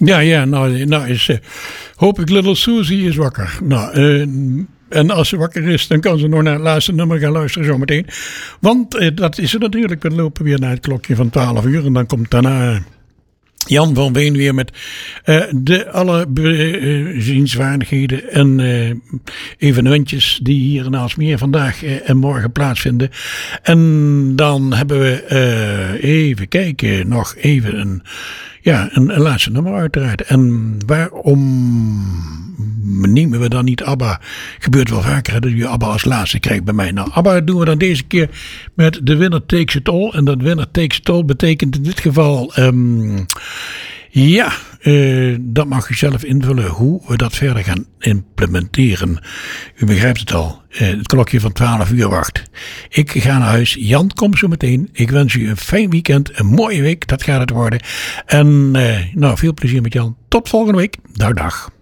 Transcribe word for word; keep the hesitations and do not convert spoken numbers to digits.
Ja, ja, nou, nou is, uh, hoop ik Little Susie is wakker. Nou, uh, en als ze wakker is, dan kan ze nog naar het laatste nummer gaan luisteren zometeen. Want uh, dat is er natuurlijk. We lopen weer naar het klokje van twaalf uur. En dan komt daarna Jan van Veen weer met uh, de alle bezienswaardigheden en uh, evenementjes die hier in Aalsmeer vandaag uh, en morgen plaatsvinden. En dan hebben we uh, even kijken, nog even een, ja, een, een laatste nummer uiteraard. En waarom nemen we dan niet ABBA? Gebeurt wel vaker hè, dat je ABBA als laatste krijgt bij mij. Nou, ABBA doen we dan deze keer met The Winner Takes It All. En dat Winner Takes It All betekent in dit geval Um, ja, uh, dat mag u zelf invullen hoe we dat verder gaan implementeren. U begrijpt het al. Uh, het klokje van twaalf uur wacht. Ik ga naar huis. Jan komt zo meteen. Ik wens u een fijn weekend. Een mooie week. Dat gaat het worden. En uh, nou, veel plezier met Jan. Tot volgende week. Dag, dag.